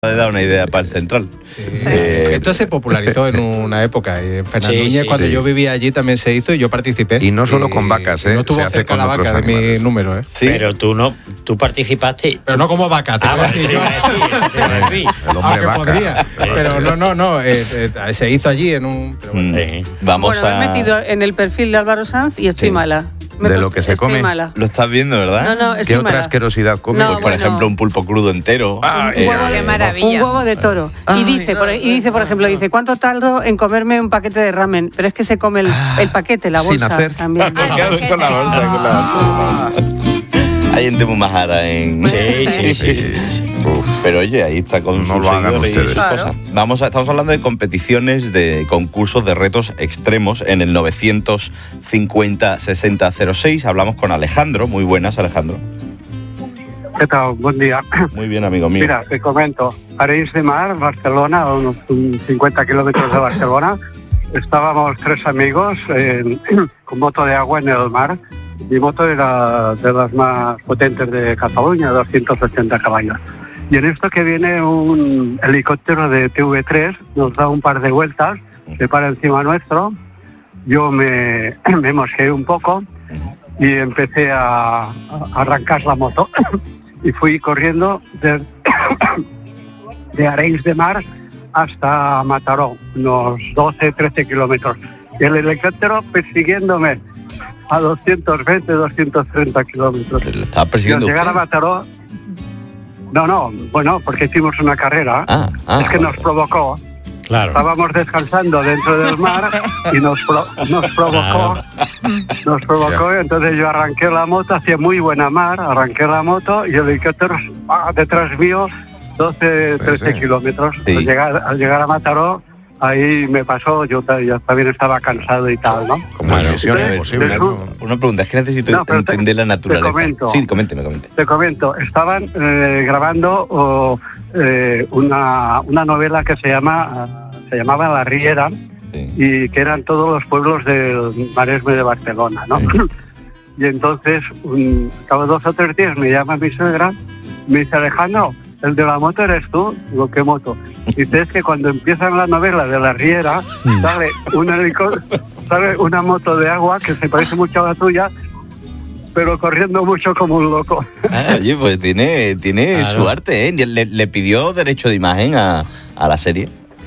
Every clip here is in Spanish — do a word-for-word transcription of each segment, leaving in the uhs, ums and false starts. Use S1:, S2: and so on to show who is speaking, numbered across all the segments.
S1: He dado una idea para el central.
S2: Sí.
S1: Eh,
S2: Esto se popularizó en una época. En Fernandúñez,
S3: Sí, sí,
S2: cuando
S3: sí.
S2: yo vivía allí, también se hizo y yo participé.
S4: Y no solo
S2: Y-
S4: con vacas, ¿eh?
S2: No tuvo
S4: Se hace
S2: cerca
S4: con
S2: la
S4: otros
S2: vaca de mi
S4: animales.
S2: número, ¿eh?
S1: sí.
S3: Pero tú no, tú participaste.
S2: Pero no como vaca, te
S3: Ah,
S2: voy a
S3: vale,
S2: decir
S3: te iba a
S2: yo.
S3: decir, eso te iba a decir.
S4: El hombre
S2: Aunque
S4: vaca.
S2: podría. Pero no, no, no. eh, eh, se hizo allí en un. Pero bueno.
S1: Mm,
S3: Sí.
S1: Vamos
S5: bueno,
S1: a...
S5: me he metido en el perfil de Álvaro Sanz y estoy
S1: Sí.
S5: mala. Me
S4: ¿De
S5: he
S4: lo
S5: puesto-
S4: que se
S5: estoy
S4: come?
S5: mala.
S1: Lo estás viendo, ¿verdad?
S5: No, no,
S4: ¿Qué
S5: estoy
S4: otra
S5: mala.
S4: asquerosidad come?
S5: No,
S1: Pues, por
S5: bueno.
S1: ejemplo, un pulpo crudo entero.
S4: Ah,
S5: Un
S1: Eh,
S5: huevo,
S6: qué
S5: de,
S6: maravilla.
S5: un huevo de toro. Y dice, por, y dice, por ejemplo, dice, ¿cuánto tardo en comerme un paquete de ramen? Pero es que se come el, el paquete, la
S4: sin
S5: bolsa
S4: hacer.
S5: también.
S1: Con la bolsa, con la bolsa, con la bolsa. Hay gente muy majara en...
S3: Sí, sí, sí, sí, sí, sí.
S4: Uf.
S1: Pero oye, ahí está con
S4: No
S1: sus
S4: lo hagan
S1: seguidores y sus
S4: ustedes.
S1: cosas. Vamos a, estamos hablando de competiciones, de concursos, de retos extremos en el novecientos cincuenta sesenta cero seis. Hablamos con Alejandro. Muy buenas, Alejandro.
S7: ¿Qué tal? Buen día.
S1: Muy bien, amigo mío.
S7: Mira, te comento. Arenys de Mar, Barcelona, a unos cincuenta kilómetros de Barcelona. Estábamos tres amigos en- con moto de agua en el mar. Mi moto era de las más potentes de Cataluña, doscientos ochenta caballos. Y en esto que viene un helicóptero de T V tres, nos da un par de vueltas, se para encima nuestro. Yo me, me mosqueé un poco y empecé a, a arrancar la moto. Y fui corriendo de, de Arenys de Mar hasta Mataró, unos doce, trece kilómetros. Y el helicóptero persiguiéndome a doscientos veinte, doscientos treinta kilómetros.
S1: ¿Le estaba
S7: Y al
S1: persiguiendo
S7: llegar a
S1: usted?
S7: Mataró... No, no, bueno, porque hicimos una carrera.
S1: Ah, ah,
S7: es que nos provocó.
S3: Claro.
S7: Estábamos descansando dentro del mar y nos, pro- nos provocó. Nos provocó, entonces yo arranqué la moto, hacía muy buena mar, arranqué la moto y el helicóptero ah, detrás mío, doce,
S4: Pues
S7: trece
S4: sí.
S7: kilómetros.
S1: Sí.
S7: Al, llegar, al llegar a Mataró, ahí me pasó, yo ta- ya también estaba cansado y tal, ¿no?
S4: Como
S3: Claro.
S4: en misión
S7: Sí,
S4: imposible,
S7: sí,
S4: ¿no?
S1: Una pregunta, es que necesito
S7: No, pero te-
S1: entender la
S7: te
S1: naturaleza.
S7: comento.
S1: Sí, coménteme, coménteme.
S7: Te comento, estaban eh, grabando oh, eh, una, una novela que se llama ah, se llamaba La Riera,
S1: Sí.
S7: y que eran todos los pueblos del Maresme de Barcelona, ¿no? Y entonces, un, cada dos o tres días me llama mi suegra, me dice, Alejandro, el de la moto eres tú. Digo, ¿qué moto? Dice, es que cuando empiezan la novela de La Riera, sale, un helico- sale una moto de agua que se parece mucho a la tuya, pero corriendo mucho como un loco.
S1: Ah, oye, pues tiene, tiene
S3: Claro.
S1: su arte, ¿eh? ¿Le, le pidió derecho de imagen a, a la serie?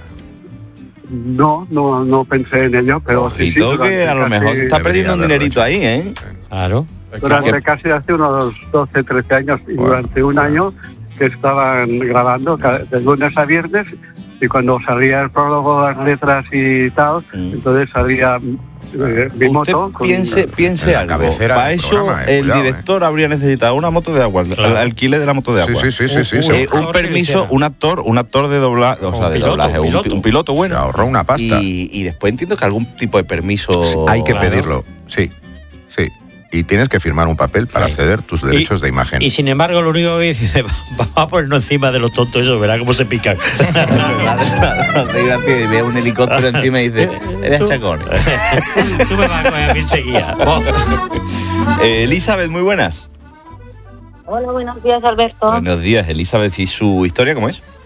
S7: No, no, no pensé en ello, pero sí, sí,
S1: Ojito que
S7: durante
S1: a lo mejor
S7: casi-
S1: se está
S4: Debería
S1: perdiendo un
S4: haberlo
S1: dinerito
S4: hecho.
S1: ahí, ¿eh?
S3: Claro.
S7: Durante
S1: que-
S7: casi hace unos doce, trece años y
S4: Bueno,
S7: durante un año que estaban grabando ca- de lunes a viernes, y cuando salía el prólogo, las letras y tal,
S1: Mm.
S7: entonces salía eh, mi
S1: Usted
S7: moto. con-
S1: piense, piense
S4: en la
S1: algo.
S4: cabecera
S1: Para
S4: del
S1: eso
S4: programa, eh,
S1: el
S4: cuidado,
S1: director habría necesitado una moto de agua, el-
S3: Claro.
S1: el alquiler de la moto de
S4: Sí,
S1: agua.
S4: sí, sí, sí, sí,
S3: Un-
S4: se
S1: Eh,
S4: ahorró-
S1: un permiso, un actor, un actor de doblaje, o sea,
S3: Un
S1: de
S3: piloto,
S1: doblaje,
S3: un
S1: un, pi-
S3: piloto.
S1: un piloto
S4: se
S1: bueno.
S4: ahorró una pasta.
S1: Y, y después entiendo que algún tipo de permiso.
S4: Hay que
S3: Claro.
S4: pedirlo, sí, sí. Y tienes que firmar un papel para
S3: Sí.
S4: ceder tus derechos de imagen.
S3: Y sin embargo, lo único que dice, vamos a ponernos encima de los tontos, eso, verá cómo se pican.
S1: Hace gracia y ve un helicóptero encima y dice, eres
S3: Tú-
S1: chacones.
S3: Tú me vas a coger a mí enseguida. Oh.
S1: Eh, Elizabeth, muy buenas.
S6: Hola, buenos días, Alberto.
S1: Buenos días, Elizabeth. ¿Y su historia cómo es?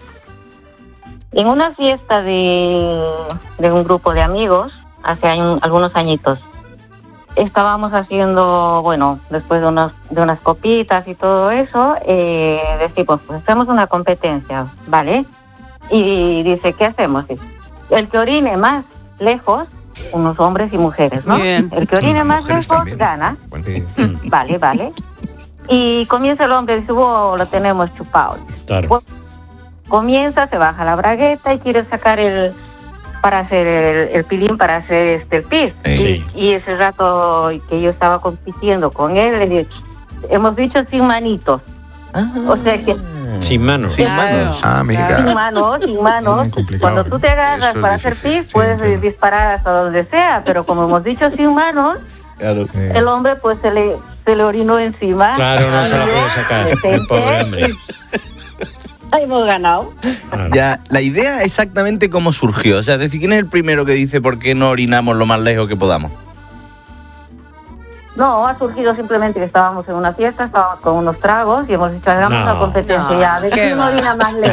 S6: En una fiesta de, de un grupo de amigos, hace año- algunos añitos, estábamos haciendo, bueno, después de unas, de unas copitas y todo eso, eh, decimos, pues hacemos una competencia, ¿vale? Y dice, ¿qué hacemos? Dice, el que orine más lejos, unos hombres y mujeres, ¿no?
S5: Muy bien.
S6: El que orine más
S4: Mujeres
S6: lejos
S4: también.
S6: gana.
S4: Bueno,
S2: Sí.
S6: Vale, vale. Y comienza el hombre, dice, oh, lo tenemos chupado.
S3: Claro.
S6: Comienza, se baja la bragueta y quiere sacar el para hacer el, el pilín, para hacer este el pis.
S3: Sí.
S6: Y, y ese rato que yo estaba compitiendo con él, le dije, hemos dicho sin manitos. O sea que
S3: Sin manos.
S1: Sin
S5: Claro.
S1: manos.
S4: Ah, amiga.
S6: sin manos, sin manos.
S2: Mm, complicado.
S6: Cuando tú te agarras
S4: Eso
S6: para
S4: es
S6: hacer
S4: difícil,
S6: pis,
S2: sí,
S6: puedes
S2: entiendo.
S6: disparar hasta donde sea, pero como hemos dicho sin manos,
S1: Claro.
S2: Eh,
S6: el hombre pues se le, se le orinó encima.
S3: Claro, no se la
S6: Y yo,
S3: puede sacar,
S6: de
S3: el
S6: repente,
S3: pobre hombre.
S6: hemos ganado.
S3: Claro.
S1: Ya, la idea exactamente cómo surgió. O sea, es decir, ¿quién es el primero que dice por qué no orinamos lo más lejos que podamos?
S6: No, ha surgido simplemente que estábamos en una fiesta, estábamos con unos tragos y hemos dicho, hagamos
S3: No.
S6: una competencia
S5: No,
S6: ya, de
S5: qué
S6: quién
S5: va.
S6: orina más lejos.